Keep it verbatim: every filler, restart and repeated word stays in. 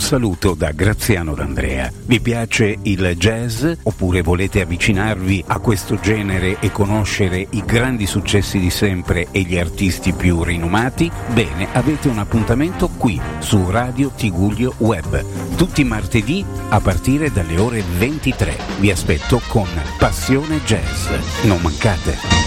saluto da Graziano D'Andrea. Vi piace il jazz oppure volete avvicinarvi a questo genere e conoscere i grandi successi di sempre e gli artisti più rinomati? Bene, avete un appuntamento qui su Radio Tigullio Web, tutti i martedì a partire dalle ore ventitré. Vi aspetto con Passione Jazz. Non mancate.